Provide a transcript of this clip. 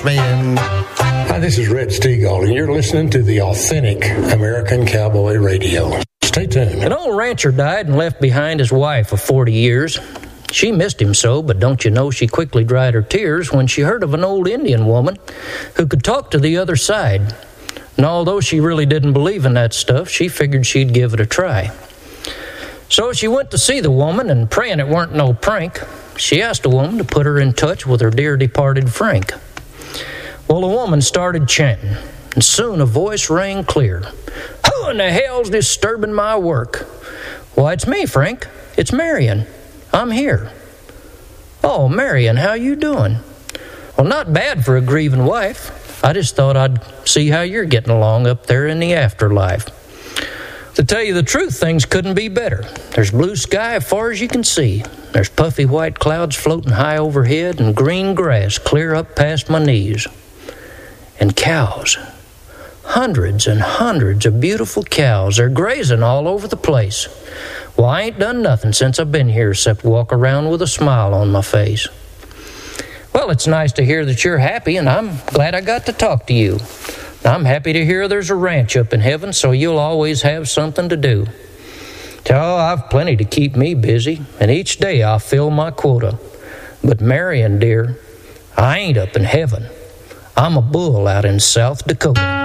Man. Hi, this is Red Steagall, and you're listening to the authentic American Cowboy Radio. Stay tuned. An old rancher died and left behind his wife of 40 years. She missed him so, but don't you know she quickly dried her tears when she heard of an old Indian woman who could talk to the other side. And although she really didn't believe in that stuff, she figured she'd give it a try. So she went to see the woman, and praying it weren't no prank, she asked the woman to put her in touch with her dear departed Frank. Well, the woman started chanting, and soon a voice rang clear. Who in the hell's disturbing my work? Why, it's me, Frank. It's Marion. I'm here. Oh, Marion, how you doing? Well, not bad for a grieving wife. I just thought I'd see how you're getting along up there in the afterlife. To tell you the truth, things couldn't be better. There's blue sky as far as you can see. There's puffy white clouds floating high overhead and green grass clear up past my knees. And cows. Hundreds and hundreds of beautiful cows. They're grazing all over the place. Well, I ain't done nothing since I've been here except walk around with a smile on my face. Well, it's nice to hear that you're happy, and I'm glad I got to talk to you. I'm happy to hear there's a ranch up in heaven, so you'll always have something to do. Oh, I've plenty to keep me busy, and each day I'll fill my quota. But Marion, dear, I ain't up in heaven. I'm a bull out in South Dakota.